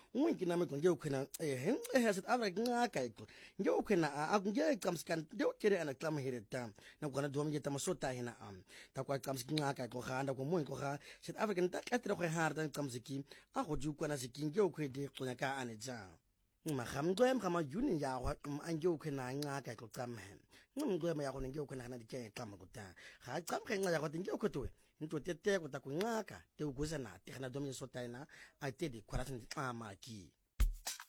Winki na mekon nge ukena South Africa ngaka iko nge ukena nge kamskan nge ukere ana klam hireta na kwana dom nge tamasota hina ta kwa kamski ngaka ko khanda ko mo ko kha South Africa nta katra ko harta kamsiki a go ju kwana siki nge ukhede qonya ka aneja magamgwem gama juni ya wa anje ukena ngaka ko kamhen ngumgwem ya go nge ukena na dike kama kuta ga kamka ngaka ya go nge ukotwe into tete ko ta ku ngaka te uguza na te kana dom nge sota ina a te di kwara tni amaki